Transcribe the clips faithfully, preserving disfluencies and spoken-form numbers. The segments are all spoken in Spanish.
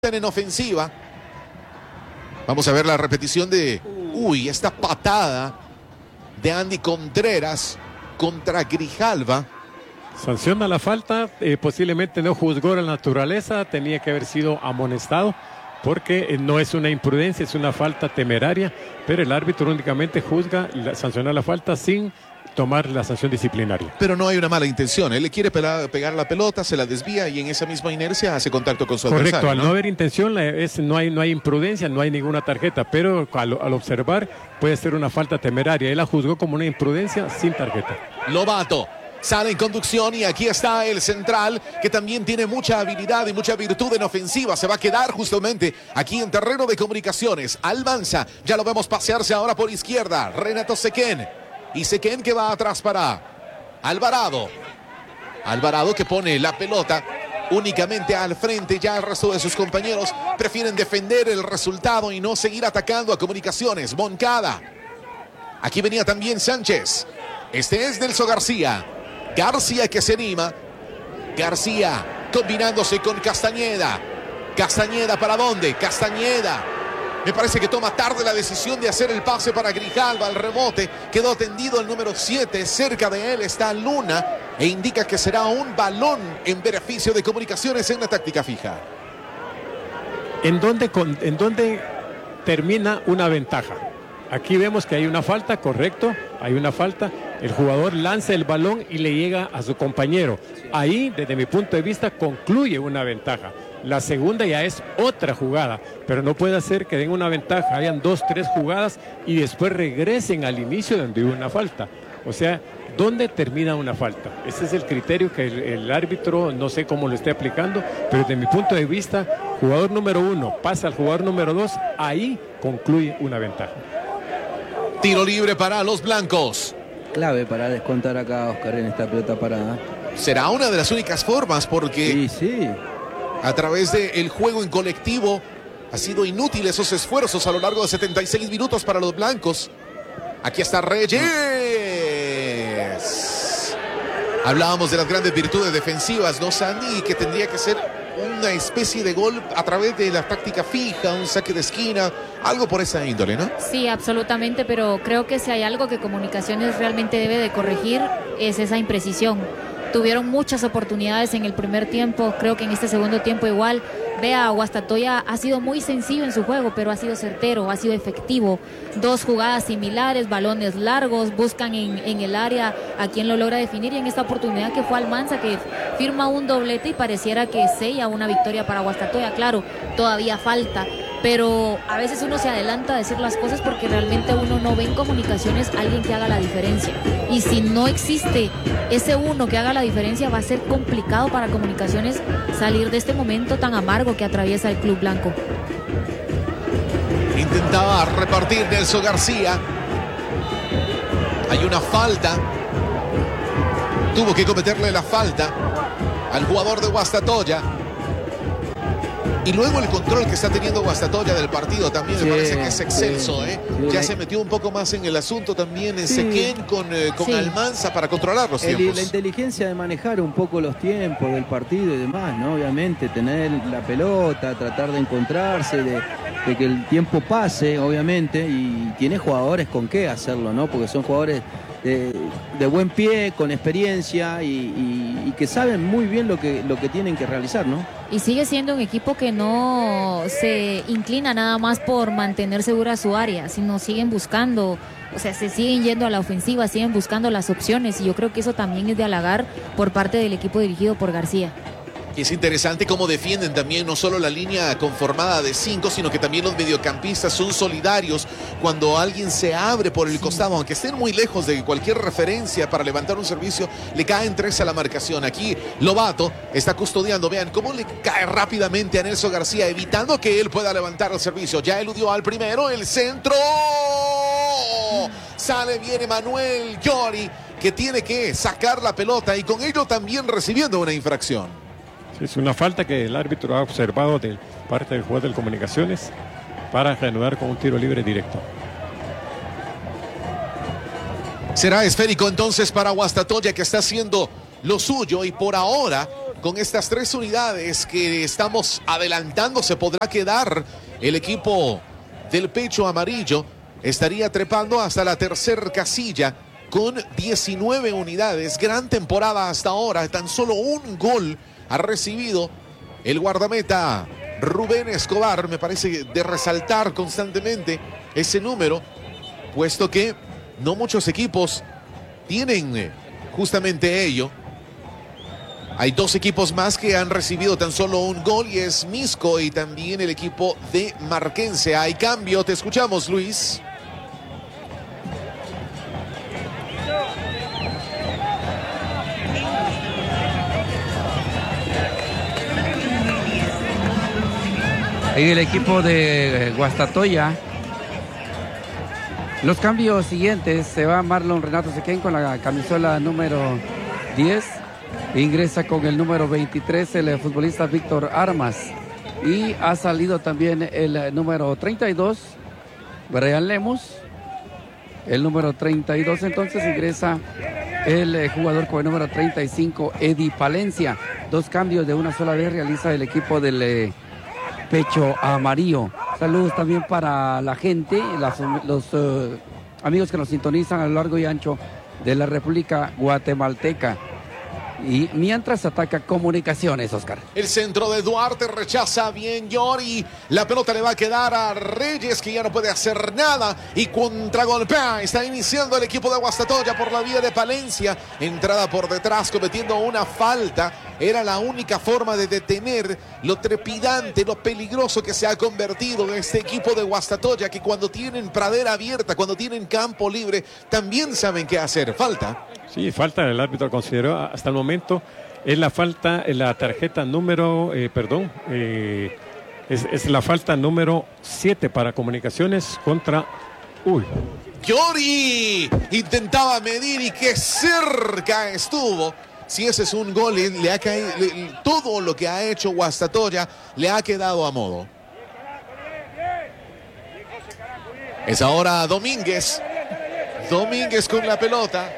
en ofensiva. Vamos a ver la repetición de uy, esta patada de Andy Contreras contra Grijalva. Sanciona la falta, eh, posiblemente no juzgó la naturaleza, tenía que haber sido amonestado porque eh, no es una imprudencia, es una falta temeraria, pero el árbitro únicamente juzga, la, sanciona la falta sin tomar la sanción disciplinaria. Pero no hay una mala intención, él le quiere pegar, pegar la pelota, se la desvía y en esa misma inercia hace contacto con su Correcto, adversario. al no, no haber intención es, no, hay, no hay imprudencia, no hay ninguna tarjeta, pero al, al observar puede ser una falta temeraria. Él la juzgó como una imprudencia sin tarjeta. Lobato sale en conducción y aquí está el central que también tiene mucha habilidad y mucha virtud en ofensiva. Se va a quedar justamente aquí en terreno de comunicaciones. Almanza, ya lo vemos pasearse ahora por izquierda. Renato Sequén. Y Sequén que va atrás para Alvarado. Alvarado que pone la pelota únicamente al frente. Ya el resto de sus compañeros prefieren defender el resultado y no seguir atacando a Comunicaciones. Moncada. Aquí venía también Sánchez. Este es Nelson García. García que se anima. García combinándose con Castañeda. Castañeda ¿para dónde? Castañeda. Me parece que toma tarde la decisión de hacer el pase para Grijalva. El rebote quedó tendido el número siete. Cerca de él está Luna e indica que será un balón en beneficio de Comunicaciones en la táctica fija. ¿En dónde, en dónde termina una ventaja? Aquí vemos que hay una falta, correcto, hay una falta. El jugador lanza el balón y le llega a su compañero. Ahí, desde mi punto de vista, concluye una ventaja. La segunda ya es otra jugada, pero no puede hacer que den una ventaja, hayan dos, tres jugadas y después regresen al inicio donde hubo una falta. O sea, ¿dónde termina una falta? Ese es el criterio que el, el árbitro, no sé cómo lo esté aplicando, pero desde mi punto de vista, jugador número uno pasa al jugador número dos, ahí concluye una ventaja. Tiro libre para los blancos. Clave para descontar acá, Oscar, en esta pelota parada. Será una de las únicas formas porque... Sí, sí. A través del juego en colectivo ha sido inútil esos esfuerzos a lo largo de setenta y seis minutos para los blancos. Aquí está Reyes. Hablábamos de las grandes virtudes defensivas, ¿no, Sandy? Que tendría que ser una especie de gol a través de la táctica fija, un saque de esquina, algo por esa índole, ¿no? Sí, absolutamente, pero creo que si hay algo que Comunicaciones realmente debe de corregir es esa imprecisión. Tuvieron muchas oportunidades en el primer tiempo, creo que en este segundo tiempo igual. Vea, Guastatoya ha sido muy sencillo en su juego, pero ha sido certero, ha sido efectivo. Dos jugadas similares, balones largos, buscan en, en el área a quien lo logra definir. Y en esta oportunidad que fue Almanza, que firma un doblete y pareciera que sella una victoria para Guastatoya. Claro, todavía falta, pero a veces uno se adelanta a decir las cosas porque realmente uno no ve en Comunicaciones a alguien que haga la diferencia. Y si no existe ese uno que haga la diferencia, va a ser complicado para Comunicaciones salir de este momento tan amargo que atraviesa el club blanco. Intentaba repartir Nelson García. Hay una falta. Tuvo que cometerle la falta al jugador de Guastatoya. Y luego el control que está teniendo Guastatoya del partido también sí, me parece que es excelso, sí, ¿eh? Sí, ya sí. Se metió un poco más en el asunto también en sí. Sequén con, eh, con sí. Almanza para controlar los tiempos. El, la inteligencia de manejar un poco los tiempos del partido y demás, ¿no? Obviamente, tener la pelota, tratar de encontrarse, de, de que el tiempo pase, obviamente, y tiene jugadores con qué hacerlo, ¿no? Porque son jugadores de, de buen pie, con experiencia y, y, y que saben muy bien lo que, lo que tienen que realizar, ¿no? Y sigue siendo un equipo que no se inclina nada más por mantener segura su área, sino siguen buscando, o sea, se siguen yendo a la ofensiva, siguen buscando las opciones y yo creo que eso también es de halagar por parte del equipo dirigido por García. Es interesante cómo defienden también no solo la línea conformada de cinco, sino que también los mediocampistas son solidarios cuando alguien se abre por el costado, aunque estén muy lejos de cualquier referencia para levantar un servicio, le caen tres a la marcación. Aquí Lobato está custodiando, vean cómo le cae rápidamente a Nelson García, evitando que él pueda levantar el servicio. Ya eludió al primero, el centro. Sale bien Emanuel Llori, que tiene que sacar la pelota y con ello también recibiendo una infracción. Es una falta que el árbitro ha observado de parte del jugador de Comunicaciones para reanudar con un tiro libre directo. Será esférico entonces para Guastatoya, que está haciendo lo suyo y por ahora con estas tres unidades que estamos adelantando, se podrá quedar el equipo del pecho amarillo. Estaría trepando hasta la tercer casilla con diecinueve unidades. Gran temporada hasta ahora. Tan solo un gol ha recibido el guardameta Rubén Escobar. Me parece de resaltar constantemente ese número, puesto que no muchos equipos tienen justamente ello. Hay dos equipos más que han recibido tan solo un gol y es Misco y también el equipo de Marquense. Hay cambio, te escuchamos, Luis. En el equipo de Guastatoya, los cambios siguientes: se va Marlon Renato Sequén con la camisola número diez. Ingresa con el número veintitrés el futbolista Víctor Armas. Y ha salido también el número treinta y dos, Brian Lemus. El número treinta y dos, entonces ingresa el jugador con el número treinta y cinco, Eddie Palencia. Dos cambios de una sola vez realiza el equipo del eh, pecho amarillo. Saludos también para la gente, las, los uh, amigos que nos sintonizan a lo largo y ancho de la República Guatemalteca. Y mientras ataca Comunicaciones, Oscar. El centro de Duarte rechaza bien Yori. La pelota le va a quedar a Reyes, que ya no puede hacer nada. Y contragolpea. Está iniciando el equipo de Guastatoya por la vía de Palencia. Entrada por detrás, cometiendo una falta. Era la única forma de detener lo trepidante, lo peligroso que se ha convertido en este equipo de Guastatoya, que cuando tienen pradera abierta, cuando tienen campo libre, también saben qué hacer. Falta. Sí, falta, el árbitro consideró hasta el momento, es la falta, la tarjeta número, eh, perdón, eh, es, es la falta número siete para Comunicaciones contra, uy. Yori intentaba medir y qué cerca estuvo. Si ese es un gol, le ha caído, le, todo lo que ha hecho Guastatoya le ha quedado a modo. Es ahora Domínguez. Domínguez con la pelota.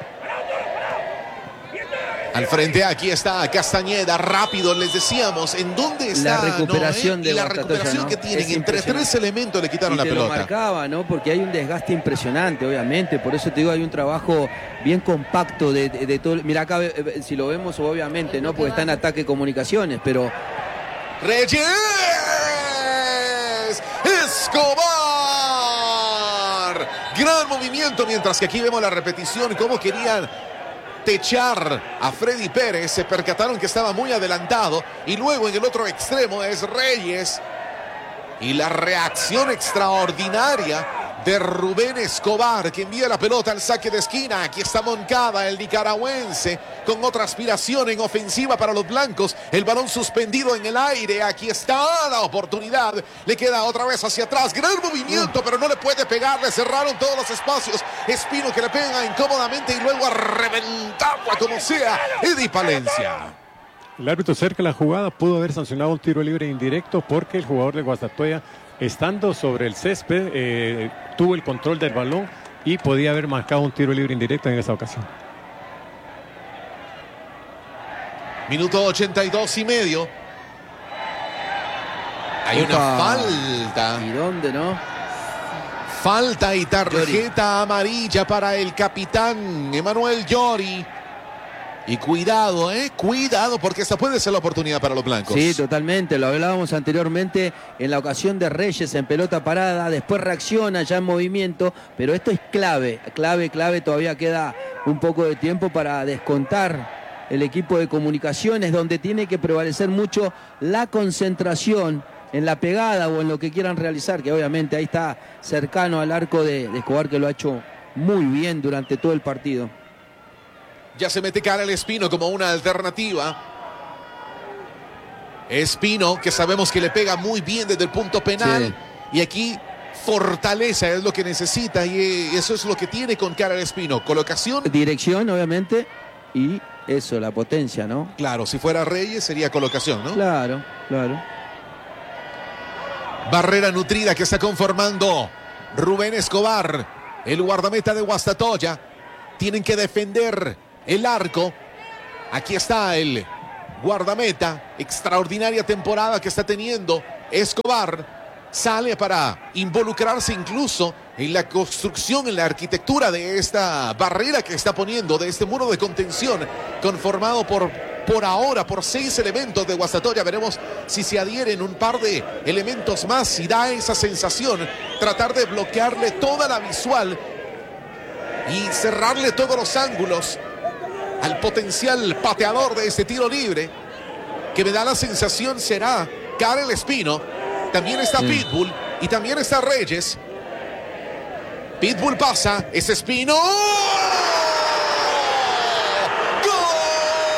Al frente, aquí está Castañeda, rápido, les decíamos, ¿en dónde está? La recuperación, ¿no, eh? eh? Y la Guastatoya, recuperación ¿no? que tienen, Es entre tres elementos le quitaron y la te pelota. Lo marcaba, ¿no? Porque hay un desgaste impresionante, obviamente, por eso te digo, hay un trabajo bien compacto de, de, de todo. Mira acá, si lo vemos, obviamente, ¿no? Porque está en ataque Comunicaciones, pero... Reyes Escobar. Gran movimiento, mientras que aquí vemos la repetición, cómo querían techar a Freddy Pérez. Se percataron que estaba muy adelantado y luego en el otro extremo es Reyes y la reacción extraordinaria de Rubén Escobar, que envía la pelota al saque de esquina. Aquí está Moncada, el nicaragüense, con otra aspiración en ofensiva para los blancos. El balón suspendido en el aire. Aquí está la oportunidad. Le queda otra vez hacia atrás. Gran movimiento, pero no le puede pegar. Le cerraron todos los espacios. Espino que le pega incómodamente y luego a reventarla como sea. Eddie Palencia. El árbitro cerca de la jugada pudo haber sancionado un tiro libre indirecto porque el jugador de Guastatoya, estando sobre el césped, eh, tuvo el control del balón y podía haber marcado un tiro libre indirecto en esa ocasión. Minuto ochenta y dos y medio. Hay Opa. una falta. ¿Y dónde, no? Falta y tarjeta amarilla para el capitán Emanuel Yori. Y cuidado, eh, cuidado, porque esta puede ser la oportunidad para los blancos. Sí, totalmente, lo hablábamos anteriormente en la ocasión de Reyes en pelota parada, después reacciona ya en movimiento, pero esto es clave, clave, clave, todavía queda un poco de tiempo para descontar el equipo de Comunicaciones, donde tiene que prevalecer mucho la concentración en la pegada o en lo que quieran realizar, que obviamente ahí está cercano al arco de, de Escobar, que lo ha hecho muy bien durante todo el partido. Ya se mete cara el Espino como una alternativa. Espino, que sabemos que le pega muy bien desde el punto penal. Sí. Y aquí fortaleza es lo que necesita y eso es lo que tiene con cara el Espino. Colocación. Dirección, obviamente. Y eso, la potencia, ¿no? Claro, si fuera Reyes sería colocación, ¿no? Claro, claro. Barrera nutrida que está conformando Rubén Escobar, el guardameta de Guastatoya. Tienen que defender el arco. Aquí está el guardameta. Extraordinaria temporada que está teniendo Escobar. Sale para involucrarse incluso en la construcción, en la arquitectura de esta barrera que está poniendo, de este muro de contención conformado por, por ahora, por seis elementos de Guastatoya. Veremos si se adhieren un par de elementos más y da esa sensación, tratar de bloquearle toda la visual y cerrarle todos los ángulos al potencial pateador de este tiro libre, que me da la sensación será Karel Espino. También está sí. Pitbull y también está Reyes. Pitbull pasa, es Espino. ¡Oh!